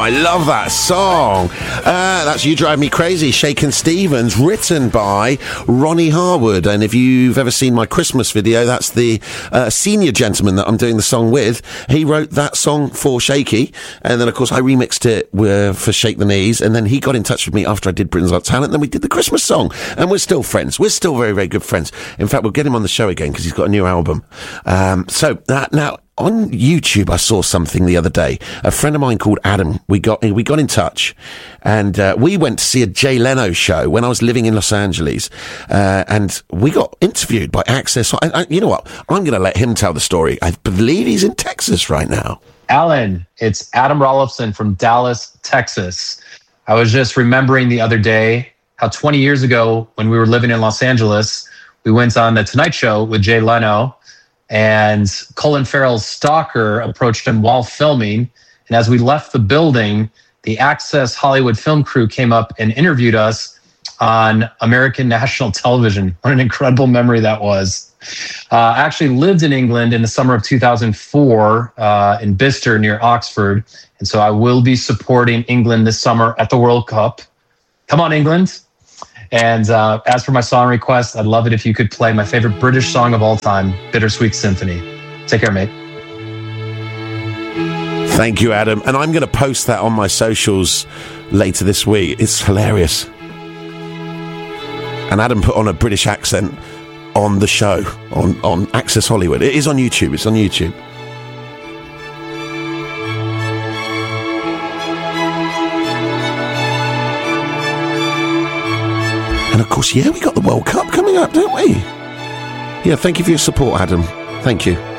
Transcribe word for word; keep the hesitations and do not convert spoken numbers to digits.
I love that song. Uh, that's You Drive Me Crazy, Shakin' Stevens, written by Ronnie Harwood. And if you've ever seen my Christmas video, that's the uh, senior gentleman that I'm doing the song with. He wrote that song for Shaky, and then, of course, I remixed it with, for Shake the Knees, and then he got in touch with me after I did Britain's Got Talent, and then we did the Christmas song. And we're still friends. We're still very, very good friends. In fact, we'll get him on the show again because he's got a new album. Um, so, uh, now... on YouTube, I saw something the other day. A friend of mine called Adam, we got we got in touch, and uh, we went to see a Jay Leno show when I was living in Los Angeles, uh, and we got interviewed by Access. I, I, you know what? I'm going to let him tell the story. I believe he's in Texas right now. Alan, it's Adam Rollifson from Dallas, Texas. I was just remembering the other day how twenty years ago, when we were living in Los Angeles, we went on The Tonight Show with Jay Leno. And Colin Farrell's stalker approached him while filming. And as we left the building, the Access Hollywood film crew came up and interviewed us on American national television. What an incredible memory that was. Uh, I actually lived in England in the summer of two thousand four uh, in Bicester near Oxford. And so I will be supporting England this summer at the World Cup. Come on, England. And uh, as for my song request, I'd love it if you could play my favorite British song of all time, Bittersweet Symphony. Take care, mate. Thank you, Adam. And I'm going to post that on my socials later this week. It's hilarious. And Adam put on a British accent on the show, on, on Access Hollywood. It is on YouTube. It's on YouTube. And of course, yeah, we got the World Cup coming up, don't we? Yeah, thank you for your support, Adam. Thank you.